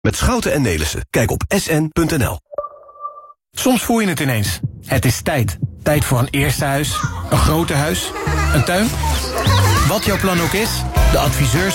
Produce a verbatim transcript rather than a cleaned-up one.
Met Schouten en Nelissen. Kijk op s n punt n l. Soms voel je het ineens. Het is tijd. Tijd voor een eerste huis, een groter huis, een tuin. Wat jouw plan ook is, de adviseurs